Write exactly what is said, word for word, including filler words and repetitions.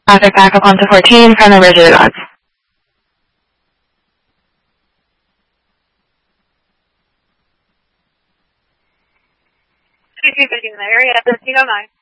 Traffic backup onto fourteen from the Bridge of the Gods. two two fifty in the area, fifteen oh nine.